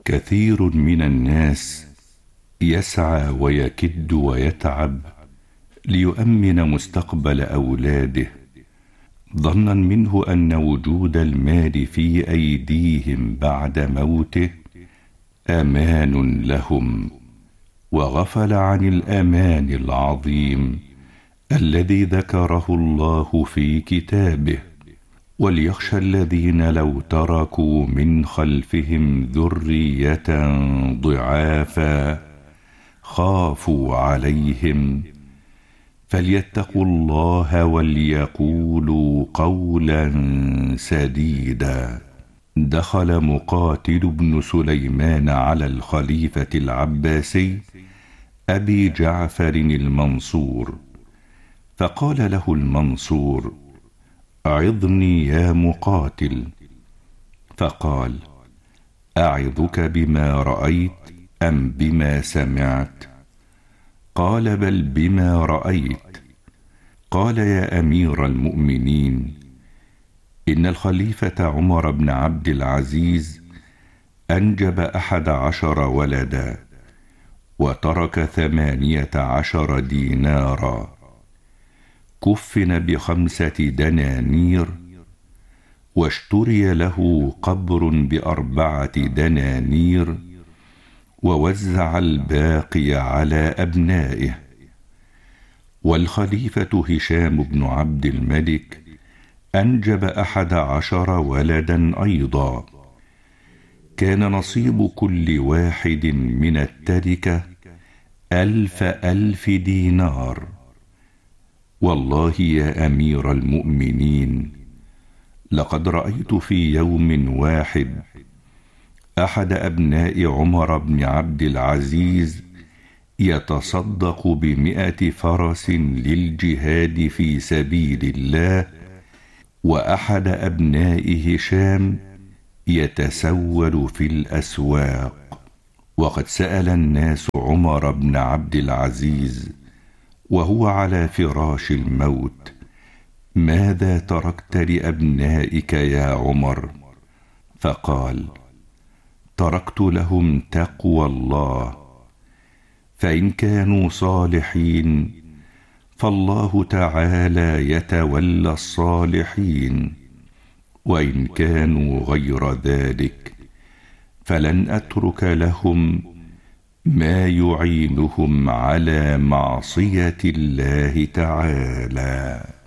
كثير من الناس يسعى ويكد ويتعب ليؤمن مستقبل أولاده، ظنا منه أن وجود المال في أيديهم بعد موته أمان لهم، وغفل عن الأمان العظيم الذي ذكره الله في كتابه: وليخشى الذين لو تركوا من خلفهم ذرية ضعافا خافوا عليهم فليتقوا الله وليقولوا قولا سديدا. دخل مقاتل بن سليمان على الخليفة العباسي أبي جعفر المنصور، فقال له المنصور: أعظني يا مقاتل. فقال: أعظك بما رأيت أم بما سمعت؟ قال: بل بما رأيت. قال: يا أمير المؤمنين، إن الخليفة عمر بن عبد العزيز أنجب 11 ولدا، وترك 18 دينارا، كفن ب5 دنانير، واشتري له قبر ب4 دنانير، ووزع الباقي على أبنائه. والخليفة هشام بن عبد الملك أنجب 11 ولدا أيضا، كان نصيب كل واحد من التركة 1000 دينار. والله يا أمير المؤمنين، لقد رأيت في يوم واحد أحد أبناء عمر بن عبد العزيز يتصدق ب100 فرس للجهاد في سبيل الله، وأحد أبناء هشام يتسول في الأسواق. وقد سأل الناس عمر بن عبد العزيز وهو على فراش الموت: ماذا تركت لأبنائك يا عمر؟ فقال: تركت لهم تقوى الله، فإن كانوا صالحين فالله تعالى يتولى الصالحين، وإن كانوا غير ذلك فلن أترك لهم ما يعينهم على معصية الله تعالى.